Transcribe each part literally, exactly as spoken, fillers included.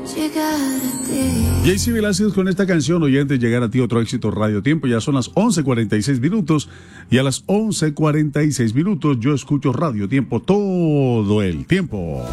Jaycee Velázquez con esta canción, oyentes, llegar a ti, otro éxito Radio Tiempo. Ya son las once cuarenta y seis minutos y a las once cuarenta y seis minutos yo escucho Radio Tiempo todo el tiempo.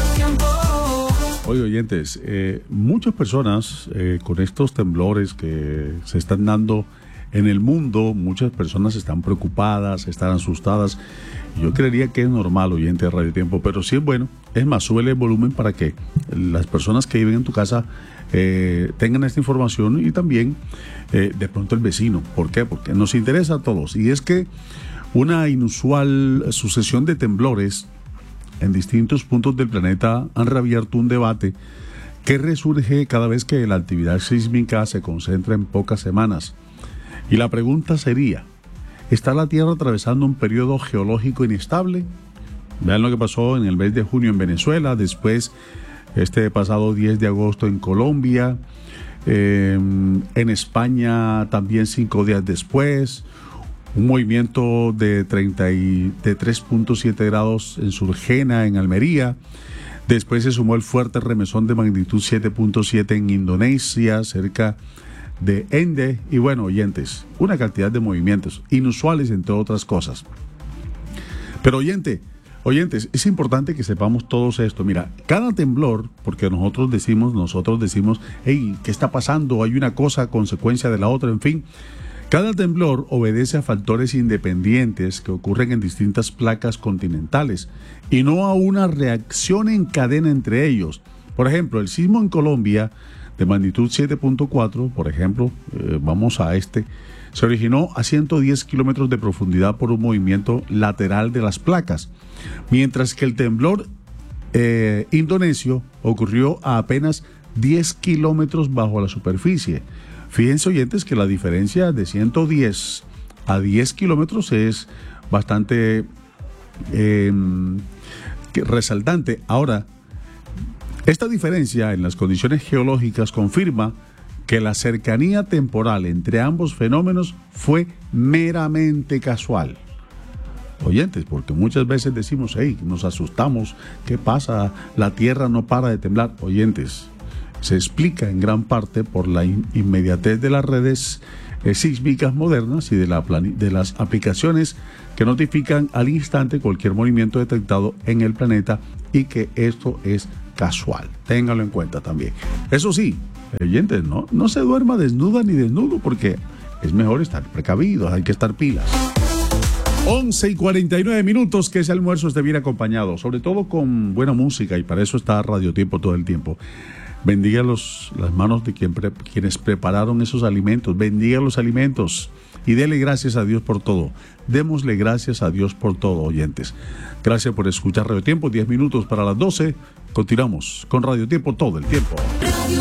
Oye, oyentes, eh, muchas personas eh, con estos temblores que se están dando en el mundo, muchas personas están preocupadas, están asustadas. Yo creería que es normal, oyente de Radio Tiempo, pero sí es bueno. Es más, súbele el volumen para que las personas que viven en tu casa eh, tengan esta información y también eh, de pronto el vecino. ¿Por qué? Porque nos interesa a todos. Y es que una inusual sucesión de temblores en distintos puntos del planeta han reabierto un debate que resurge cada vez que la actividad sísmica se concentra en pocas semanas. Y la pregunta sería, ¿está la Tierra atravesando un periodo geológico inestable? Vean lo que pasó en el mes de junio en Venezuela, después este pasado diez de agosto en Colombia, eh, en España también cinco días después, un movimiento de, treinta y, de tres punto siete grados en Surgena, en Almería. Después se sumó el fuerte remesón de magnitud siete punto siete en Indonesia, cerca de Ende. Y bueno, oyentes, una cantidad de movimientos inusuales, entre otras cosas. Pero oyente, oyentes, es importante que sepamos todos esto. Mira, cada temblor, porque nosotros decimos, nosotros decimos, hey, ¿qué está pasando? Hay una cosa a consecuencia de la otra, en fin. Cada temblor obedece a factores independientes que ocurren en distintas placas continentales y no a una reacción en cadena entre ellos. Por ejemplo, el sismo en Colombia de magnitud siete punto cuatro, por ejemplo, eh, vamos a este, se originó a ciento diez kilómetros de profundidad por un movimiento lateral de las placas, mientras que el temblor eh, indonesio ocurrió a apenas diez kilómetros bajo la superficie. Fíjense, oyentes, que la diferencia de ciento diez a diez kilómetros es bastante eh, resaltante. Ahora, esta diferencia en las condiciones geológicas confirma que la cercanía temporal entre ambos fenómenos fue meramente casual. Oyentes, porque muchas veces decimos, hey, nos asustamos, ¿qué pasa? La Tierra no para de temblar. Oyentes, se explica en gran parte por la in- inmediatez de las redes eh, sísmicas modernas y de, la plani- de las aplicaciones que notifican al instante cualquier movimiento detectado en el planeta y que esto es casual. Ténganlo en cuenta también. Eso sí, oyentes, no, no se duerma desnuda ni desnudo porque es mejor estar precavidos, hay que estar pilas. once y cuarenta y nueve minutos, que ese almuerzo esté bien acompañado, sobre todo con buena música, y para eso está Radio Tiempo todo el tiempo. Bendiga los, las manos de quien pre, quienes prepararon esos alimentos, bendiga los alimentos y dele gracias a Dios por todo. Démosle gracias a Dios por todo, oyentes. Gracias por escuchar Radio Tiempo, diez minutos para las doce. Continuamos con Radio Tiempo todo el tiempo.